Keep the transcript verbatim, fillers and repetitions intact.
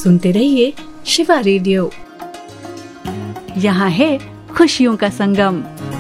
सुनते रहिए शिवा रेडियो। यहाँ है खुशियों का संगम।